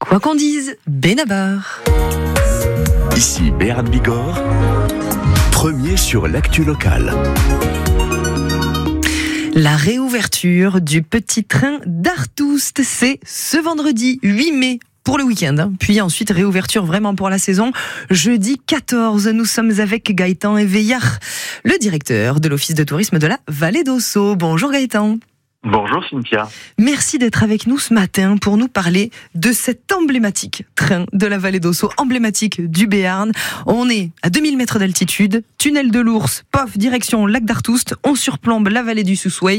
Quoi qu'on dise, Benabar. Ici Béarn Bigorre, premier sur l'actu locale. La réouverture du petit train d'Artoust, c'est ce vendredi 8 mai. Pour le week-end, puis ensuite réouverture vraiment pour la saison. Jeudi 14, nous sommes avec Gaëtan Éveillard, le directeur de l'Office de tourisme de la Vallée d'Ossau. Bonjour Gaëtan. Bonjour Cynthia. Merci d'être avec nous ce matin pour nous parler de cet emblématique train de la Vallée d'Ossau, emblématique du Béarn. On est à 2000 mètres d'altitude, tunnel de l'Ours, pof, direction lac d'Artoust, on surplombe la vallée du Soussueil,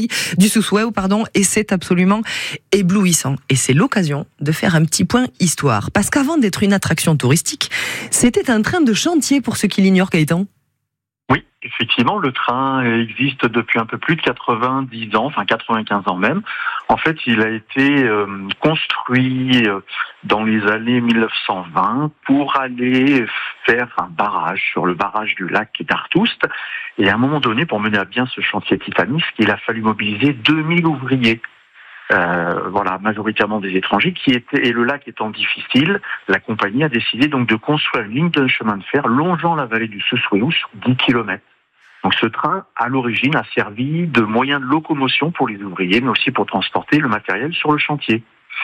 et c'est absolument éblouissant. Et c'est l'occasion de faire un petit point histoire. Parce qu'avant d'être une attraction touristique, c'était un train de chantier pour ceux qui l'ignorent, Gaëtan. Oui, effectivement, le train existe depuis un peu plus de 90 ans, enfin 95 ans même. En fait, il a été construit dans les années 1920 pour aller faire un barrage sur le barrage du lac d'Artoust. Et à un moment donné, pour mener à bien ce chantier titanesque, il a fallu mobiliser 2000 ouvriers. Majoritairement des étrangers et le lac étant difficile, la compagnie a décidé donc de construire une ligne de chemin de fer longeant la vallée du Soussueil sur 10 km. Donc ce train, à l'origine, a servi de moyen de locomotion pour les ouvriers, mais aussi pour transporter le matériel sur le chantier.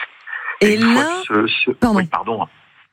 Et là, Pardon.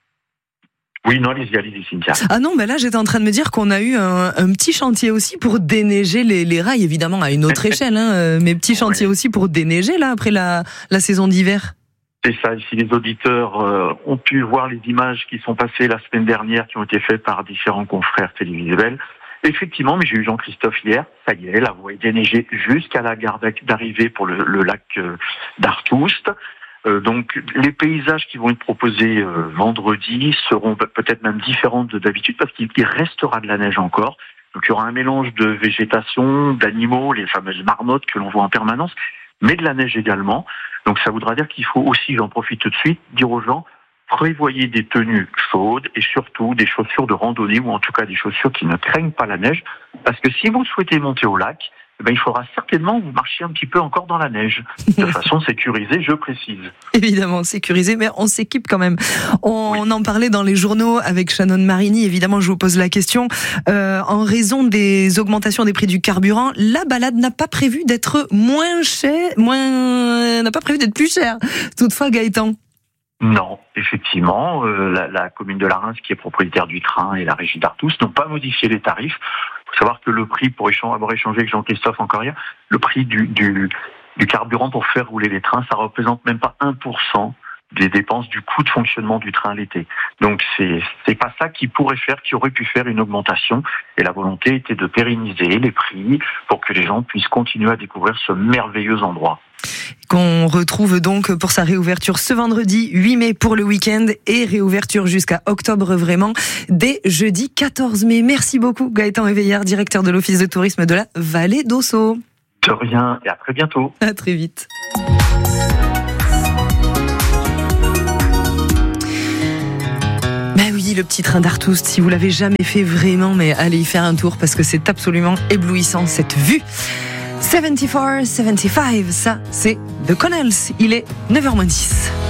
Oui, non, allez-y, Cynthia. Ah non, là, j'étais en train de me dire qu'on a eu un petit chantier aussi pour déneiger les rails, évidemment, à une autre échelle, mais petit chantier aussi pour déneiger, là, après la saison d'hiver. C'est ça, si les auditeurs ont pu voir les images qui sont passées la semaine dernière, qui ont été faites par différents confrères télévisuels. Effectivement, mais j'ai eu Jean-Christophe hier, ça y est, la voie est déneigée jusqu'à la gare d'arrivée pour le lac d'Artoust. Donc les paysages qui vont être proposés vendredi seront peut-être même différents de d'habitude parce qu'il restera de la neige encore. Donc il y aura un mélange de végétation, d'animaux, les fameuses marmottes que l'on voit en permanence, mais de la neige également. Donc ça voudra dire qu'il faut aussi, j'en profite tout de suite, dire aux gens, prévoyez des tenues chaudes et surtout des chaussures de randonnée ou en tout cas des chaussures qui ne craignent pas la neige. Parce que si vous souhaitez monter au lac, il faudra certainement que vous marchiez un petit peu encore dans la neige, de façon sécurisée, je précise. Évidemment, sécurisée, mais on s'équipe quand même. On en parlait dans les journaux avec Shannon Marini, évidemment, je vous pose la question. En raison des augmentations des prix du carburant, la balade n'a pas prévu d'être n'a pas prévu d'être plus chère. Toutefois, Gaëtan. Non, effectivement, la commune de Larens, qui est propriétaire du train, et la régie d'Artoust n'ont pas modifié les tarifs. Il faut savoir que le prix, pour avoir échangé avec Jean-Christophe encore hier, le prix du carburant pour faire rouler les trains, ça représente même pas 1% des dépenses du coût de fonctionnement du train l'été. Donc c'est pas ça qui aurait pu faire une augmentation. Et la volonté était de pérenniser les prix pour que les gens puissent continuer à découvrir ce merveilleux endroit. Qu'on retrouve donc pour sa réouverture ce vendredi 8 mai pour le week-end et réouverture jusqu'à octobre vraiment dès jeudi 14 mai. Merci beaucoup Gaëtan Éveillard, directeur de l'Office de tourisme de la Vallée d'Ossau. De rien et à très bientôt. À très vite. Le petit train d'Artoust, si vous l'avez jamais fait vraiment, mais allez y faire un tour parce que c'est absolument éblouissant cette vue. 74, 75, ça c'est The Connells, il est 9h-10.